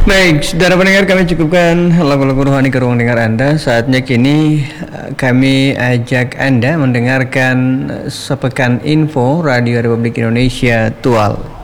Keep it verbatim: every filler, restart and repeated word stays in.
Baik, saudara pendengar, kami cukupkan lagu-lagu rohani ke ruang dengar Anda. Saatnya kini eh, kami ajak Anda mendengarkan eh, sepekan info Radio Republik Indonesia Tual.